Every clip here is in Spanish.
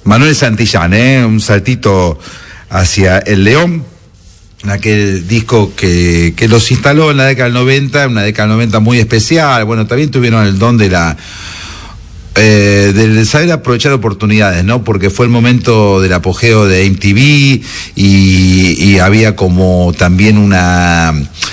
Manuel Santillán, un saltito hacia El León, aquel disco que los instaló en la década del 90, una década del 90 muy especial. Bueno, también tuvieron el don de saber aprovechar oportunidades, ¿no? Porque fue el momento del apogeo de MTV y había como también una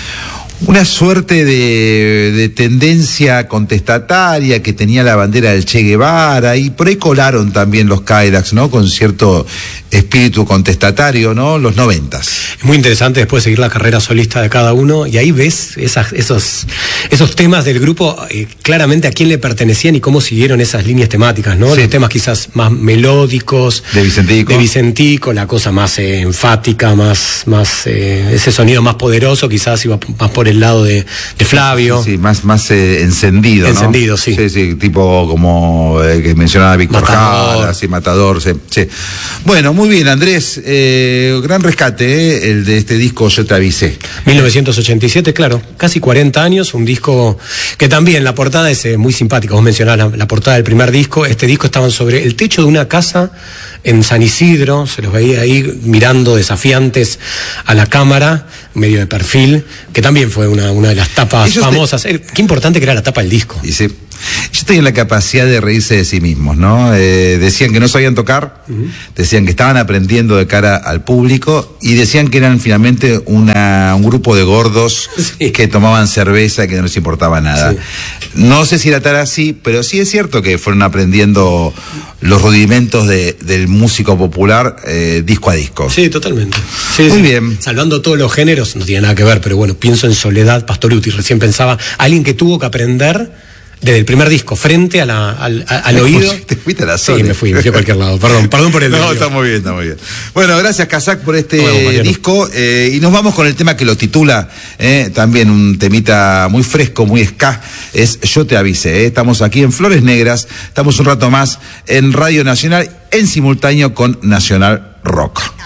suerte de tendencia contestataria que tenía la bandera del Che Guevara, y por ahí colaron también los Cadillacs, ¿no? Con cierto espíritu contestatario, ¿no? Los 90s. Es muy interesante después seguir la carrera solista de cada uno, y ahí ves esos temas del grupo, claramente a quién le pertenecían y cómo siguieron esas líneas temáticas, ¿no? Sí. Los temas quizás más melódicos de Vicentico, la cosa más enfática, más ese sonido más poderoso, quizás iba más por el lado de Flavio. Sí, más encendido, ¿no? Encendido, sí. Sí, tipo como que mencionaba Víctor Jara, así, Matador, sí. Bueno, muy bien, Andrés, gran rescate, el de este disco Yo Te Avisé. 1987, claro, casi 40 años, un disco que también la portada es muy simpática. Vos mencionás la portada del primer disco. Este disco estaban sobre el techo de una casa en San Isidro, se los veía ahí mirando desafiantes a la cámara, medio de perfil, que también fue una de las tapas famosas. Qué importante que era la tapa del disco. Y sí. Ellos tenían la capacidad de reírse de sí mismos, ¿no? Decían que no sabían tocar, decían que estaban aprendiendo de cara al público, y decían que eran finalmente un grupo de gordos que tomaban cerveza y que no les importaba nada. Sí. No sé si era tal así, pero sí es cierto que fueron aprendiendo los rudimentos del músico popular disco a disco. Sí, totalmente. Muy bien. Salvando todos los géneros, no tiene nada que ver, pero bueno, pienso en Soledad Pastorutti, recién pensaba, alguien que tuvo que aprender desde el primer disco, frente al oído. ¿Te fuiste a la zona? Sí, me fui a cualquier lado. Perdón por el No, está muy bien. Bueno, gracias, Kazak, por este disco. Y nos vamos con el tema que lo titula, también un temita muy fresco, muy ska, es Yo Te Avisé. Estamos aquí en Flores Negras, estamos un rato más en Radio Nacional, en simultáneo con Nacional Rock.